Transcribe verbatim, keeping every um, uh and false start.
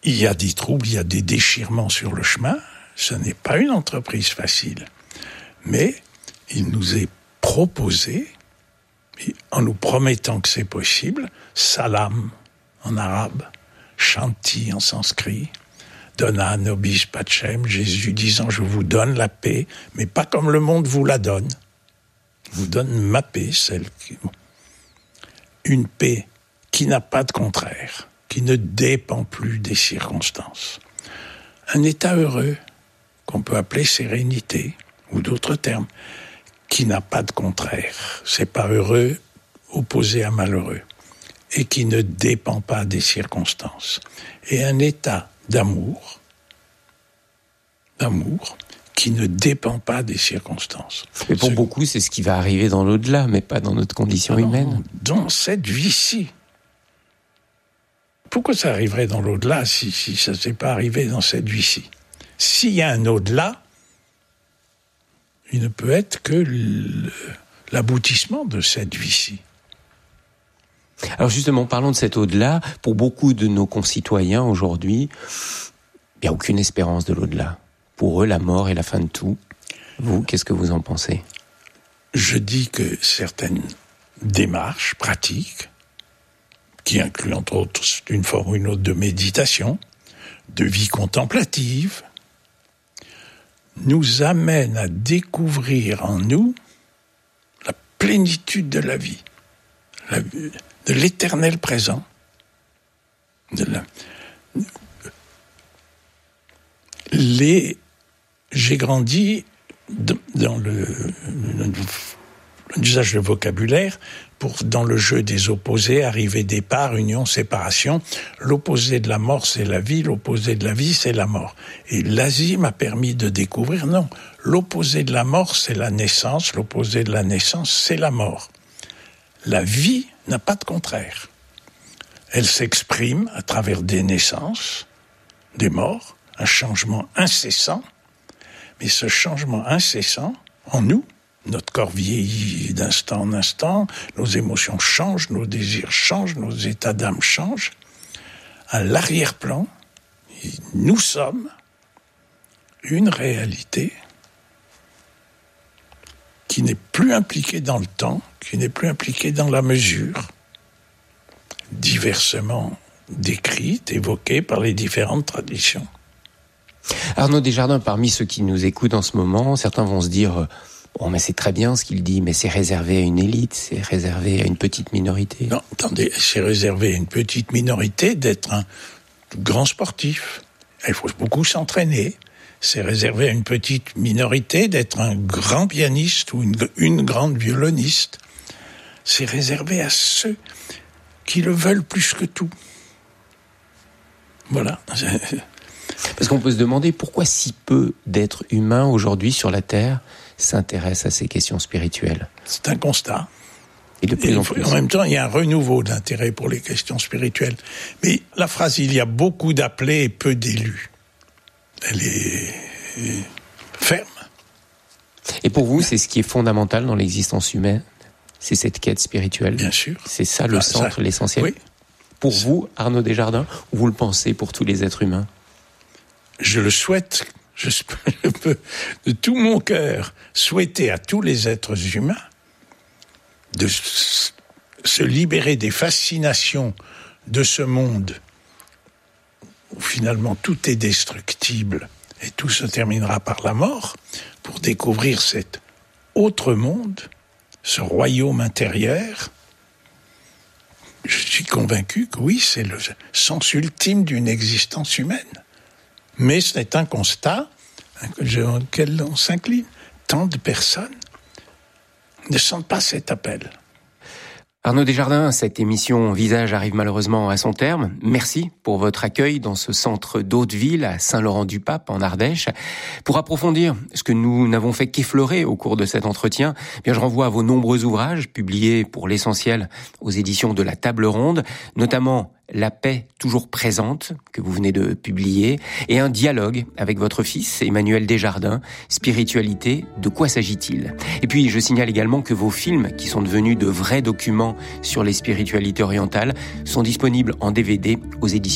il y a des troubles, il y a des déchirements sur le chemin. Ce n'est pas une entreprise facile. Mais il nous est proposé, en nous promettant que c'est possible, salam en arabe, shanti en sanskrit, dona nobis pacem, Jésus disant je vous donne la paix, mais pas comme le monde vous la donne. Je vous donne ma paix, celle qui... Une paix qui n'a pas de contraire, qui ne dépend plus des circonstances. Un état heureux, qu'on peut appeler sérénité, ou d'autres termes, qui n'a pas de contraire. C'est pas heureux opposé à malheureux, et qui ne dépend pas des circonstances. Et un état d'amour, d'amour, qui ne dépend pas des circonstances. Mais pour ce... beaucoup, c'est ce qui va arriver dans l'au-delà, mais pas dans notre condition Alors, humaine. Dans cette vie-ci. Pourquoi ça arriverait dans l'au-delà si, si ça ne s'est pas arrivé dans cette vie-ci? S'il y a un au-delà, il ne peut être que le, l'aboutissement de cette vie-ci. Alors justement, parlons de cet au-delà. Pour beaucoup de nos concitoyens aujourd'hui, il n'y a aucune espérance de l'au-delà. Pour eux, la mort est la fin de tout. Vous, qu'est-ce que vous en pensez? Je dis que certaines démarches pratiques, qui incluent entre autres une forme ou une autre de méditation, de vie contemplative, nous amènent à découvrir en nous la plénitude de la vie, la, de l'éternel présent, de la, les, j'ai grandi dans le, l'usage de vocabulaire pour, dans le jeu des opposés, arrivée, départ, union, séparation. L'opposé de la mort, c'est la vie. L'opposé de la vie, c'est la mort. Et l'Asie m'a permis de découvrir, non, l'opposé de la mort, c'est la naissance. L'opposé de la naissance, c'est la mort. La vie n'a pas de contraire. Elle s'exprime à travers des naissances, des morts, un changement incessant. Mais ce changement incessant, en nous, notre corps vieillit d'instant en instant, nos émotions changent, nos désirs changent, nos états d'âme changent. À l'arrière-plan, nous sommes une réalité qui n'est plus impliquée dans le temps, qui n'est plus impliquée dans la mesure, diversement décrite, évoquée par les différentes traditions. Arnaud Desjardins, parmi ceux qui nous écoutent en ce moment, certains vont se dire « Bon, mais c'est très bien ce qu'il dit, mais c'est réservé à une élite, c'est réservé à une petite minorité. » Non, attendez, c'est réservé à une petite minorité d'être un grand sportif. Il faut beaucoup s'entraîner. C'est réservé à une petite minorité d'être un grand pianiste ou une, une grande violoniste. C'est réservé à ceux qui le veulent plus que tout. Voilà. Parce qu'on peut se demander pourquoi si peu d'êtres humains aujourd'hui sur la Terre s'intéressent à ces questions spirituelles. C'est un constat. Et de plus Et en plus. En même temps, il y a un renouveau d'intérêt pour les questions spirituelles. Mais la phrase « il y a beaucoup d'appelés et peu d'élus », elle est ferme. Et pour vous, c'est ce qui est fondamental dans l'existence humaine? C'est cette quête spirituelle? Bien sûr. C'est ça le ah, centre, ça, l'essentiel? Oui. Pour vous, Arnaud Desjardins, ou vous le pensez pour tous les êtres humains? Je le souhaite, je peux de tout mon cœur souhaiter à tous les êtres humains de se libérer des fascinations de ce monde où finalement tout est destructible et tout se terminera par la mort, pour découvrir cet autre monde, ce royaume intérieur. Je suis convaincu que oui, c'est le sens ultime d'une existence humaine. Mais c'est un constat auquel on s'incline. Tant de personnes ne sentent pas cet appel. Arnaud Desjardins, cette émission Visage arrive malheureusement à son terme. Merci pour votre accueil dans ce centre d'Hauteville à Saint-Laurent-du-Pape en Ardèche. Pour approfondir ce que nous n'avons fait qu'effleurer au cours de cet entretien, eh bien je renvoie à vos nombreux ouvrages publiés pour l'essentiel aux éditions de la Table Ronde, notamment La paix toujours présente, que vous venez de publier, et un dialogue avec votre fils, Emmanuel Desjardins, Spiritualité, de quoi s'agit-il? Et puis, je signale également que vos films, qui sont devenus de vrais documents sur les spiritualités orientales, sont disponibles en D V D aux éditions